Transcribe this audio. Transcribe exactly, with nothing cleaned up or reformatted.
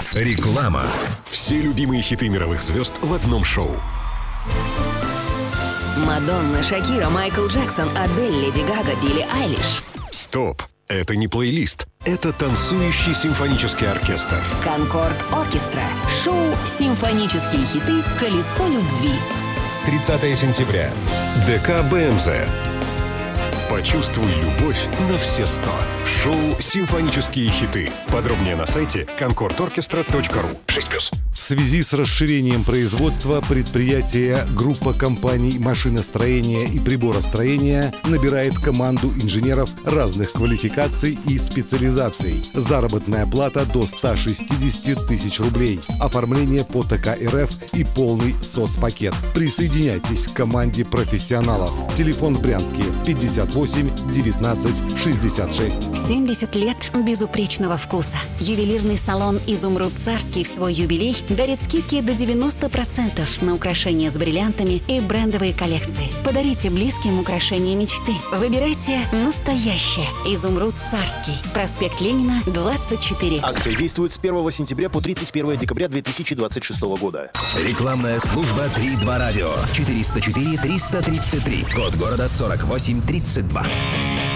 Реклама. Все любимые хиты мировых звезд в одном шоу. Мадонна, Шакира, Майкл Джексон, Адель, Леди Гага, Билли Айлиш. Стоп! Это не плейлист. Это танцующий симфонический оркестр. Конкорд Оркестра. Шоу «Симфонические хиты. Колесо любви». тридцатого сентября. ДК БМЗ. Почувствуй любовь на все сто. Шоу «Симфонические хиты». Подробнее на сайте конкорд оркестра точка ру. шесть плюс. В связи с расширением производства предприятие группа компаний машиностроения и приборостроения набирает команду инженеров разных квалификаций и специализаций. Заработная плата до ста шестидесяти тысяч рублей. Оформление по ТК РФ и полный соцпакет. Присоединяйтесь к команде профессионалов. Телефон в Брянске пятьдесят восемь девятнадцать шестьдесят шесть. семьдесят лет безупречного вкуса. Ювелирный салон «Изумруд Царский» в свой юбилей дарит скидки до девяноста процентов на украшения с бриллиантами и брендовые коллекции. Подарите близким украшения мечты. Выбирайте настоящее. «Изумруд Царский». Проспект Ленина, двадцать четыре. Акция действует с первого сентября по тридцать первое декабря две тысячи двадцать шестого года. Рекламная служба три два радио. четыреста четыре триста тридцать три. Код города сорок восемь тридцать два.